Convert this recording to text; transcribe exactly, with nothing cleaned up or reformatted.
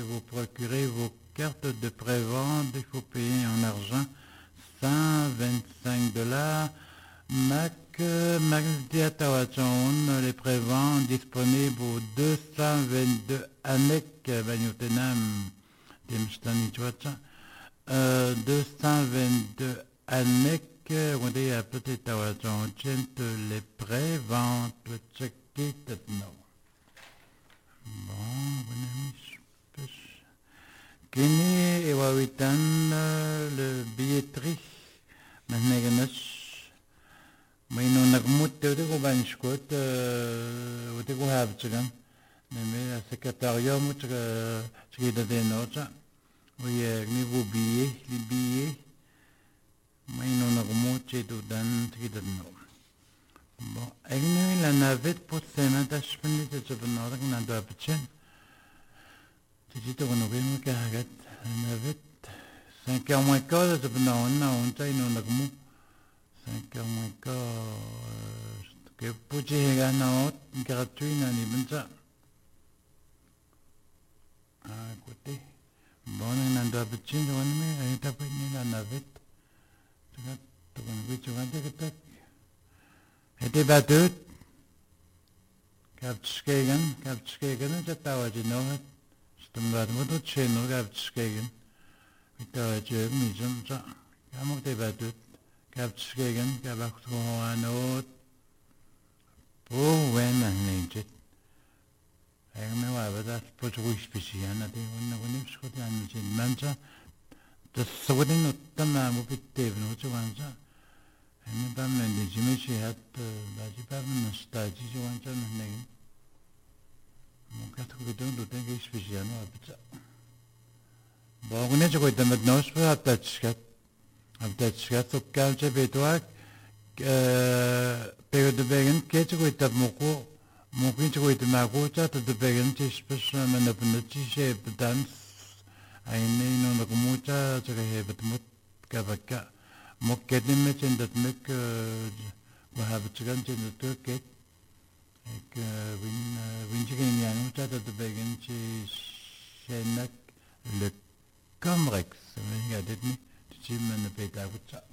vous procurez vos cartes de prévente, il faut payer en argent cent vingt-cinq dollars. Mac, Mac Diatawachon, les préventes disponibles au deux cent vingt-deux Anek, Banyutenam, Dimstani Chuacha, deux cent vingt-deux Anek, on dit à peut-être Tawachon, les préventes, checker maintenant. Bon, bon ami, Kini et Wawitan, le billetterie, maintenant, may no nagmut te ko banskot uti ko habtsagan neme sekretaryo mo tsaka tsaka deno tsa uye ni bu biye li biye may no nagmut te do dan tsaka deno bon egni la navette pour semaine tashpani te tsabna rak na do apchen titi to no bemu ka hagat navette cinq heures moins quart tsabna on on tsay no nagmut cinq heures moins quart, que Puji Ganaot, gratuit, n'ani benza. Ah, écoutez, bon, on a deux petits, on a mis, on a pris la navette. Tu vois, tu vois, tu vois, tu vois, tu était battu. Kaptskegen, Kaptskegen, je t'avais dit non, je te m'avais dit, tu sais, non, Kaptskegen. Je t'avais dit, mais je me dis, comment t'es battu? Kaptskegen, Kabaktuanot, pour when and nature. I remember I that put a wish special, I think when when you scot and in Mancha, the sorting of the man would be Dave, no to answer. And the Bam and the Jimmy she had the Bam and Stage, you want to name. Mokat we don't do think a special. But when you go to the nose for that scat. Abdat schato kalche betwak pero de begen kete ko tab moko moko ko ite mako cha to de begen ti special man of the tishe dance ai nei no no mucha cha he betmut ka baka mokete me chen dat mek wa have chigan chen to ket ek win win chigan yang cha to de begen ti shenak le comrex me gadet ni Jim and the Beta.